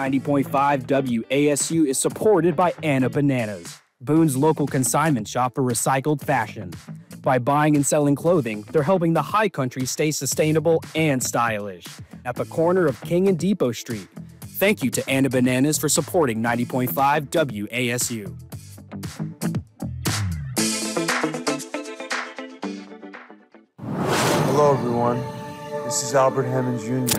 90.5 WASU is supported by Anna Bananas, Boone's local consignment shop for recycled fashion. By buying and selling clothing, they're helping the high country stay sustainable and stylish. At the corner of King and Depot Street. Thank you to Anna Bananas for supporting 90.5 WASU. Hello, everyone. This is Albert Hammond Jr.